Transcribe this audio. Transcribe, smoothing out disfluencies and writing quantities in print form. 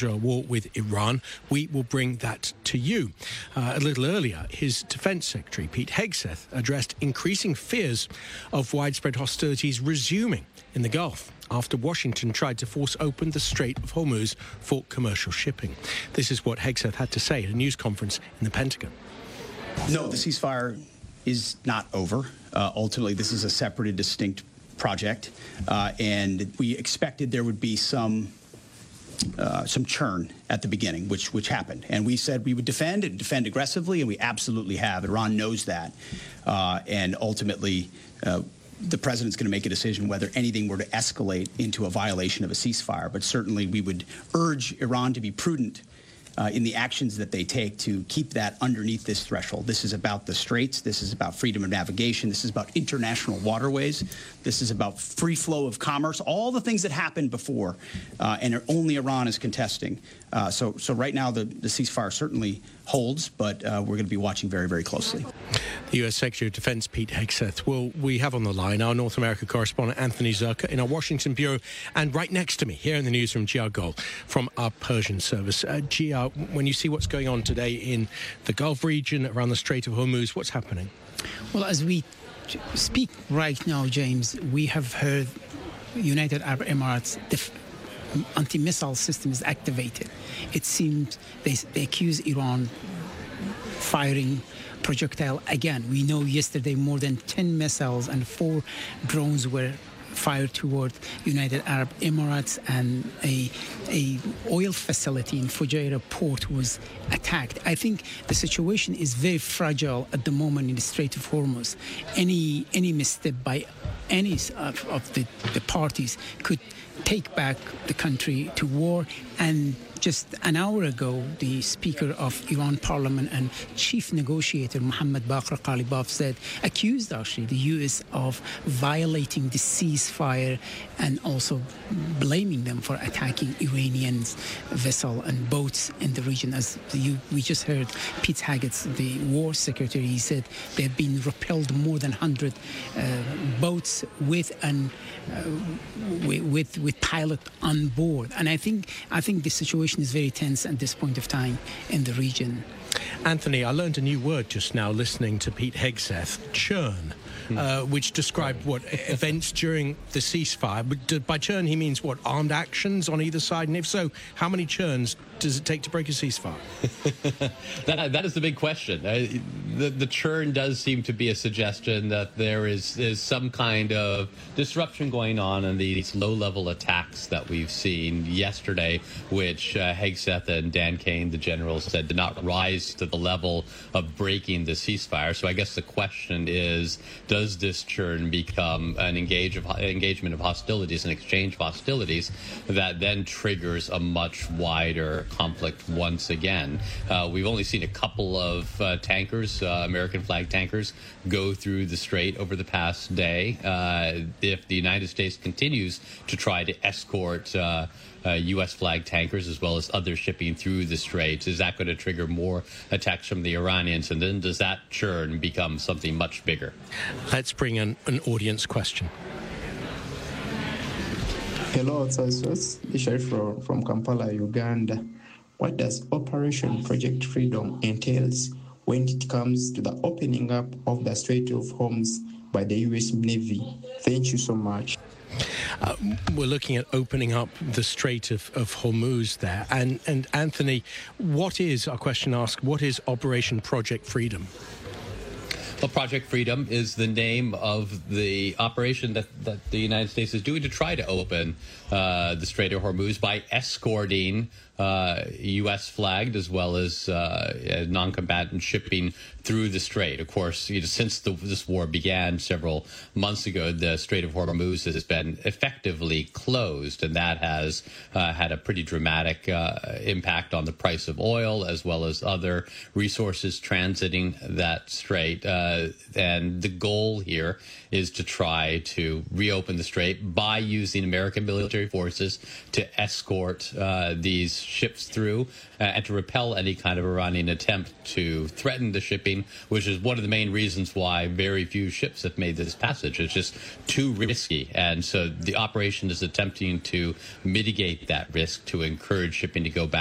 war with Iran. We will bring that to you. A little earlier, his Defence Secretary, Pete Hegseth, addressed increasing fears of widespread hostilities resuming in the Gulf after Washington tried to force open the Strait of Hormuz for commercial shipping. This is what Hegseth had to say at a news conference in the Pentagon. No, the ceasefire is not over. Ultimately, this is a separate and distinct project, and we expected there would be some churn at the beginning, which happened. And we said we would defend aggressively, and we absolutely have. Iran knows that. And ultimately, the president's going to make a decision whether anything were to escalate into a violation of a ceasefire. But certainly we would urge Iran to be prudent in the actions that they take to keep that underneath this threshold. This is about the straits. This is about freedom of navigation. This is about international waterways. This is about free flow of commerce, all the things that happened before, and only Iran is contesting. So right now the ceasefire certainly holds, but we're going to be watching very, very closely. The U.S. Secretary of Defense, Pete Hegseth. Well, we have on the line our North America correspondent, Anthony Zurcher, in our Washington bureau, and right next to me, here in the newsroom, Gia Gol from our Persian service. Gia, when you see what's going on today in the Gulf region, around the Strait of Hormuz, what's happening? Well, as we speak right now, James, we have heard United Arab Emirates anti-missile system is activated. It seems they accuse Iran firing projectile again. We know yesterday more than 10 missiles and 4 drones were fired toward United Arab Emirates, and a oil facility in Fujairah port was attacked. I think the situation is very fragile at the moment in the Strait of Hormuz. Any misstep by any of the parties could take back the country to war. And just an hour ago, the Speaker of Iran Parliament and Chief Negotiator Mohammad Baqir Ghalibaf accused actually the U.S. of violating the ceasefire and also blaming them for attacking Iranian vessels and boats in the region. As we just heard Pete Hegseth, the War Secretary, he said there have been repelled more than 100 boats with pilot on board. And I think the situation is very tense at this point of time in the region. Anthony, I learned a new word just now listening to Pete Hegseth, churn, which described what events during the ceasefire. But by churn, he means what, armed actions on either side? And if so, how many churns does it take to break a ceasefire? That is the big question. The churn does seem to be a suggestion that there is some kind of disruption going on in these low-level attacks that we've seen yesterday, which Hegseth and Dan Kane, the general, said did not rise to the level of breaking the ceasefire. So I guess the question is, does this churn become an engagement of hostilities, an exchange of hostilities that then triggers a much wider conflict once again? We've only seen a couple of tankers, American flag tankers, go through the strait over the past day. If the United States continues to try to escort U.S. flag tankers as well as other shipping through the straits, is that going to trigger more attacks from the Iranians? And then does that churn become something much bigger? Let's bring in an audience question. Hello, it's Ishai from Kampala, Uganda. What does Operation Project Freedom entails when it comes to the opening up of the Strait of Hormuz by the U.S. Navy? Thank you so much. We're looking at opening up the Strait of Hormuz there. And Anthony, our question asks, what is Operation Project Freedom? Well, Project Freedom is the name of the operation that the United States is doing to try to open the Strait of Hormuz by escorting U.S. flagged as well as non-combatant shipping through the strait. Of course, since this war began several months ago, the Strait of Hormuz has been effectively closed, and that has had a pretty dramatic impact on the price of oil as well as other resources transiting that strait. And the goal here is to try to reopen the strait by using American military forces to escort these ships through and to repel any kind of Iranian attempt to threaten the shipping, which is one of the main reasons why very few ships have made this passage. It's just too risky. And so the operation is attempting to mitigate that risk to encourage shipping to go back